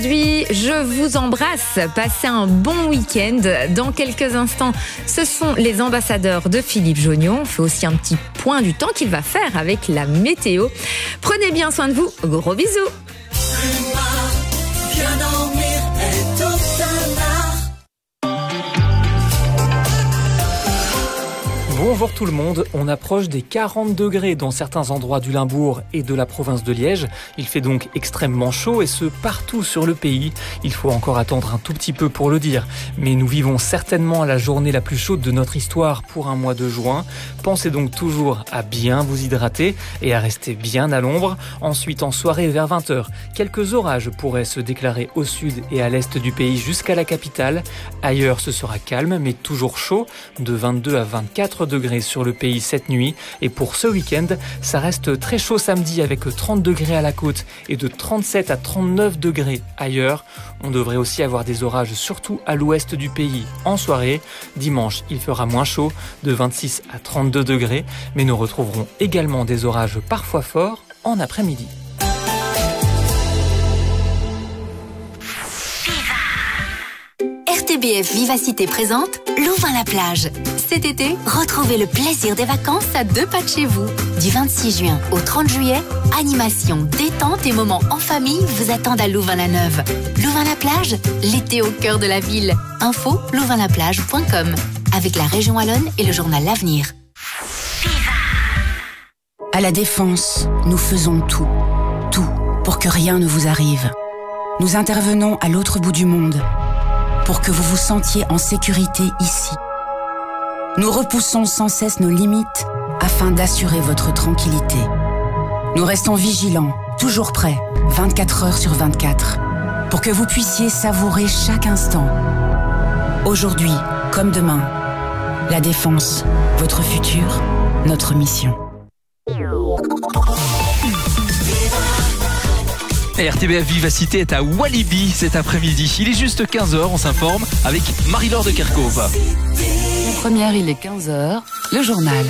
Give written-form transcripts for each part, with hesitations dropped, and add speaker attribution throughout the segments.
Speaker 1: Aujourd'hui, je vous embrasse. Passez un bon week-end. Dans quelques instants, ce sont les ambassadeurs de Philippe Jognon. On fait aussi un petit point du temps qu'il va faire avec la météo. Prenez bien soin de vous. Gros bisous.
Speaker 2: Bonjour tout le monde, on approche des 40 degrés dans certains endroits du Limbourg et de la province de Liège. Il fait donc extrêmement chaud et ce partout sur le pays. Il faut encore attendre un tout petit peu pour le dire. Mais nous vivons certainement la journée la plus chaude de notre histoire pour un mois de juin. Pensez donc toujours à bien vous hydrater et à rester bien à l'ombre. Ensuite, en soirée vers 20h, quelques orages pourraient se déclarer au sud et à l'est du pays jusqu'à la capitale. Ailleurs, ce sera calme mais toujours chaud, de 22 à 24 degrés sur le pays cette nuit. Et pour ce week-end, ça reste très chaud samedi avec 30 degrés à la côte et de 37 à 39 degrés ailleurs. On devrait aussi avoir des orages surtout à l'ouest du pays en soirée. Dimanche, il fera moins chaud, de 26 à 32 degrés, mais nous retrouverons également des orages parfois forts en après-midi.
Speaker 3: RTBF Vivacité présente Louvain-la-Plage. Cet été, retrouvez le plaisir des vacances à 2 pas de chez vous. Du 26 juin au 30 juillet, animation, détente et moments en famille vous attendent à Louvain-la-Neuve. Louvain-la-Plage, l'été au cœur de la ville. Info louvainlaplage.com avec la région Wallonne et le journal L'Avenir.
Speaker 4: À la Défense, nous faisons tout pour que rien ne vous arrive. Nous intervenons à l'autre bout du monde pour que vous vous sentiez en sécurité ici. Nous repoussons sans cesse nos limites afin d'assurer votre tranquillité. Nous restons vigilants, toujours prêts, 24 heures sur 24, pour que vous puissiez savourer chaque instant. Aujourd'hui, comme demain, la Défense, votre futur, notre mission.
Speaker 5: RTBF Vivacité est à Walibi cet après-midi. Il est juste 15h, on s'informe avec Marie-Laure de Kerkhove.
Speaker 4: En première, il est 15h, le journal.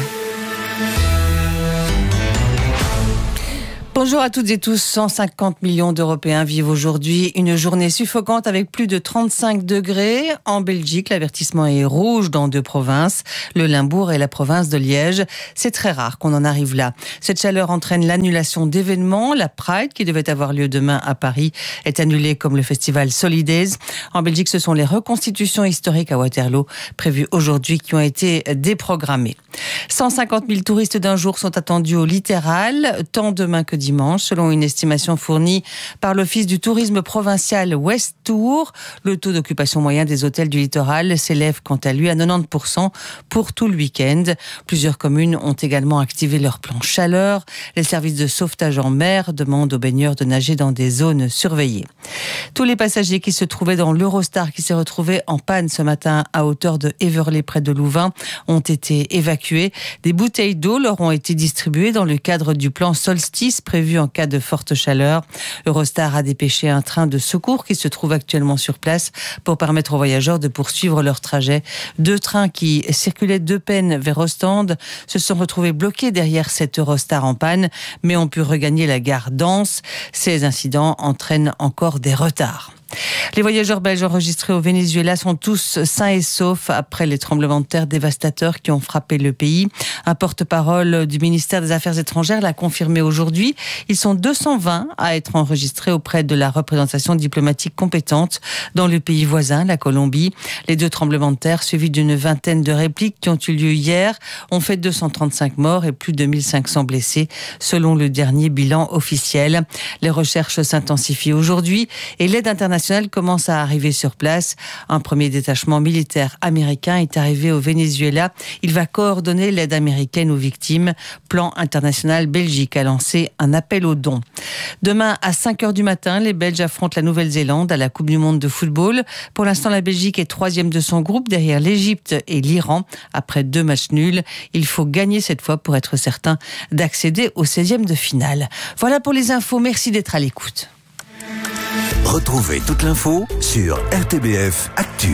Speaker 6: Bonjour à toutes et tous. 150 millions d'Européens vivent aujourd'hui une journée suffocante avec plus de 35 degrés. En Belgique, l'avertissement est rouge dans 2 provinces, le Limbourg et la province de Liège. C'est très rare qu'on en arrive là. Cette chaleur entraîne l'annulation d'événements. La Pride, qui devait avoir lieu demain à Paris, est annulée comme le festival Solidays. En Belgique, ce sont les reconstitutions historiques à Waterloo prévues aujourd'hui qui ont été déprogrammées. 150 000 touristes d'un jour sont attendus au littoral, tant demain que dimanche, selon une estimation fournie par l'Office du tourisme provincial West Tour. Le taux d'occupation moyen des hôtels du littoral s'élève quant à lui à 90% pour tout le week-end. Plusieurs communes ont également activé leur plan chaleur. Les services de sauvetage en mer demandent aux baigneurs de nager dans des zones surveillées. Tous les passagers qui se trouvaient dans l'Eurostar qui s'est retrouvé en panne ce matin à hauteur de Heverlee près de Louvain ont été évacués. Des bouteilles d'eau leur ont été distribuées dans le cadre du plan Solstice prévu en cas de forte chaleur. Eurostar a dépêché un train de secours qui se trouve actuellement sur place pour permettre aux voyageurs de poursuivre leur trajet. 2 trains qui circulaient de peine vers Ostende se sont retrouvés bloqués derrière cet Eurostar en panne, mais ont pu regagner la gare d'Ans. Ces incidents entraînent encore des retards. Les voyageurs belges enregistrés au Venezuela sont tous sains et saufs après les tremblements de terre dévastateurs qui ont frappé le pays. Un porte-parole du ministère des Affaires étrangères l'a confirmé aujourd'hui. Ils sont 220 à être enregistrés auprès de la représentation diplomatique compétente dans le pays voisin, la Colombie. Les 2 tremblements de terre, suivis d'une vingtaine de répliques qui ont eu lieu hier, ont fait 235 morts et plus de 1500 blessés, selon le dernier bilan officiel. Les recherches s'intensifient aujourd'hui et l'aide internationale commence à arriver sur place. Un premier détachement militaire américain est arrivé au Venezuela. Il va coordonner l'aide américaine aux victimes. Plan international Belgique a lancé un appel aux dons. Demain, à 5h du matin, les Belges affrontent la Nouvelle-Zélande à la Coupe du Monde de football. Pour l'instant, la Belgique est 3e de son groupe, derrière l'Égypte et l'Iran. Après 2 matchs nuls, il faut gagner cette fois pour être certain d'accéder au 16e de finale. Voilà pour les infos. Merci d'être à l'écoute.
Speaker 7: Retrouvez toute l'info sur RTBF Actu.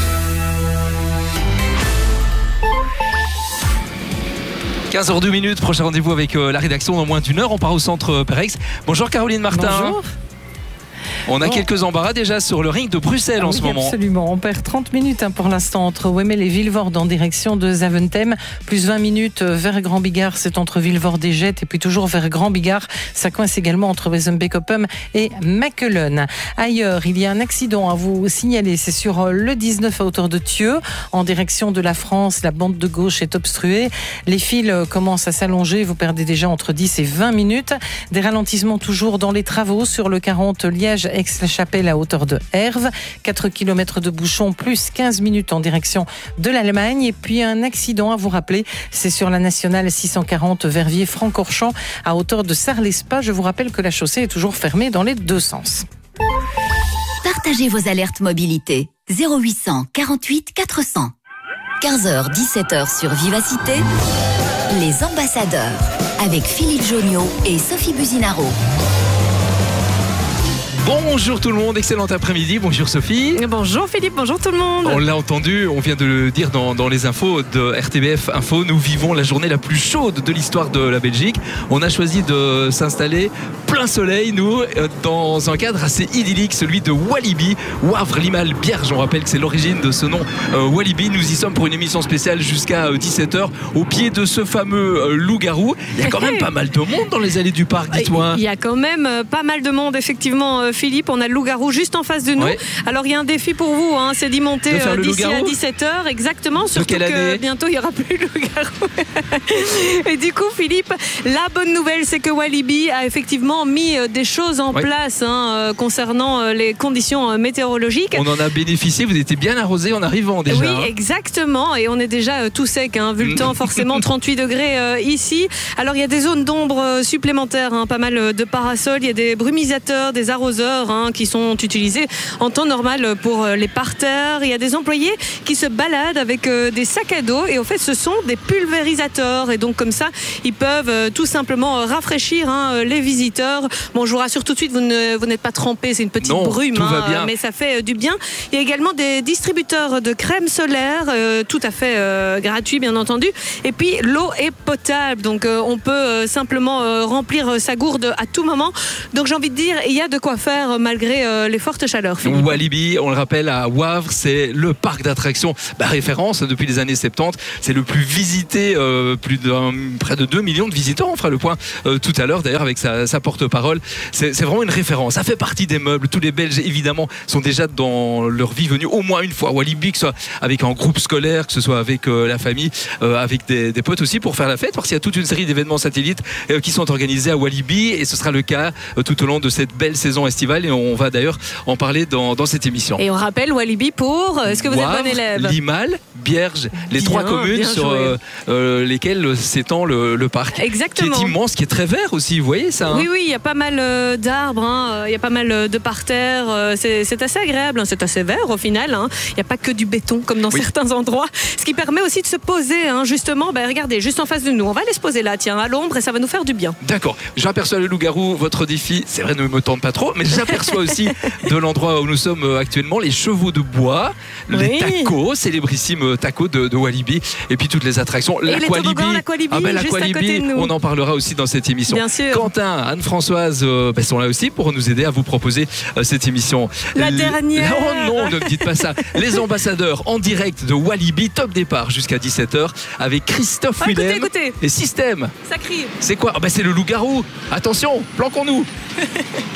Speaker 5: – 15h02, prochain rendez-vous avec la rédaction dans moins d'1 heure. On part au centre Perex. Bonjour Caroline Martin.
Speaker 6: Bonjour.
Speaker 5: On a quelques embarras déjà sur le ring de Bruxelles en ce moment.
Speaker 6: Absolument, on perd 30 minutes pour l'instant entre Wemmel et Vilvoorde en direction de Zaventem, plus 20 minutes vers Grand Bigard, c'est entre Vilvoorde et Jette, et puis toujours vers Grand Bigard, ça coince également entre Wezenbeek-Oppum et Mechelen. Ailleurs, il y a un accident à vous signaler, c'est sur le 19 à hauteur de Thieu, en direction de la France, la bande de gauche est obstruée, les fils commencent à s'allonger, vous perdez déjà entre 10 et 20 minutes, des ralentissements toujours dans les travaux sur le 40 Liège-Aix-la-Chapelle à hauteur de Herve, 4 km de bouchons plus 15 minutes en direction de l'Allemagne, et puis un accident à vous rappeler, c'est sur la nationale 640 Verviers-Francorchamps à hauteur de Sarlespa. Je vous rappelle que la chaussée est toujours fermée dans les deux sens.
Speaker 3: Partagez vos alertes mobilité 0800 48 400. 15h, 17h sur Vivacité, les ambassadeurs avec Philippe Joniaux et Sophie Buzinaro.
Speaker 5: Bonjour tout le monde, excellent après-midi. Bonjour Sophie.
Speaker 1: Bonjour Philippe, bonjour tout le monde.
Speaker 5: On l'a entendu, on vient de le dire dans les infos de RTBF Info. Nous vivons la journée la plus chaude de l'histoire de la Belgique. On a choisi de s'installer plein soleil, nous, dans un cadre assez idyllique, celui de Walibi, Wavre, Limal, Bierge. On rappelle que c'est l'origine de ce nom Walibi. Nous y sommes pour une émission spéciale jusqu'à 17h au pied de ce fameux loup-garou. Il y a quand même pas mal de monde dans les allées du parc, dis-toi.
Speaker 8: Il y a quand même pas mal de monde, effectivement, Philippe. On a le loup-garou juste en face de nous. Ouais. Alors il y a un défi pour vous, hein, c'est d'y monter d'ici à 17h, exactement. Surtout que bientôt il n'y aura plus le loup-garou. Et du coup, Philippe, la bonne nouvelle, c'est que Walibi a effectivement mis des choses en place concernant les conditions météorologiques.
Speaker 5: On en a bénéficié, vous étiez bien arrosé en arrivant déjà.
Speaker 8: Oui, exactement. Et on est déjà tout sec, hein, vu le temps, forcément 38 degrés ici. Alors il y a des zones d'ombre supplémentaires, hein, pas mal de parasols, il y a des brumisateurs, des arroseurs, hein, qui sont utilisés en temps normal pour les parterres. Il y a des employés qui se baladent avec des sacs à dos, et au fait ce sont des pulvérisateurs, et donc comme ça ils peuvent tout simplement rafraîchir les visiteurs. Bon, je vous rassure tout de suite, vous n'êtes pas trempés, c'est une petite brume, mais ça fait du bien. Il y a également des distributeurs de crème solaire, tout à fait gratuits bien entendu, et puis l'eau est potable, donc on peut simplement remplir sa gourde à tout moment. Donc j'ai envie de dire, il y a de quoi faire malgré les fortes chaleurs. Philippe.
Speaker 5: Walibi, on le rappelle, à Wavre, c'est le parc d'attractions référence depuis les années 70. C'est le plus visité, près de 2 millions de visiteurs. On fera le point tout à l'heure, d'ailleurs, avec sa porte-parole. C'est vraiment une référence. Ça fait partie des meubles. Tous les Belges, évidemment, sont déjà dans leur vie venus au moins une fois à Walibi, que ce soit avec un groupe scolaire, que ce soit avec la famille, avec des potes aussi pour faire la fête, parce qu'il y a toute une série d'événements satellites qui sont organisés à Walibi, et ce sera le cas tout au long de cette belle saison estivale, et on va d'ailleurs en parler dans cette émission.
Speaker 8: Et on rappelle Walibi pour, est-ce que vous êtes bon élève?
Speaker 5: Limal, Bierge, les trois communes sur lesquelles s'étend le parc.
Speaker 8: Exactement.
Speaker 5: Qui est immense, qui est très vert aussi, vous voyez ça, hein?
Speaker 8: Oui, il y a pas mal d'arbres, il y a pas mal de parterres, c'est assez agréable, c'est assez vert au final, il n'y a pas que du béton comme dans certains endroits, ce qui permet aussi de se poser, justement, regardez, juste en face de nous, on va aller se poser là, tiens, à l'ombre, et ça va nous faire du bien.
Speaker 5: D'accord, j'aperçois le loup-garou, votre défi, c'est vrai, ne me tente pas trop, mais j'aperçois aussi de l'endroit où nous sommes actuellement les chevaux de bois, les tacos, célébrissimes tacos de Walibi, et puis toutes les attractions.
Speaker 8: L'Aqualibi,
Speaker 5: juste à côté de nous. On en parlera aussi dans cette émission.
Speaker 8: Bien sûr.
Speaker 5: Quentin, Anne-Françoise sont là aussi pour nous aider à vous proposer cette émission.
Speaker 8: La dernière.
Speaker 5: Oh non, ne me dites pas ça. Les ambassadeurs en direct de Walibi, top départ jusqu'à 17h avec Christophe Willem
Speaker 8: écoutez.
Speaker 5: et Système.
Speaker 8: Ça crie.
Speaker 5: C'est quoi? C'est le loup-garou. Attention, planquons-nous.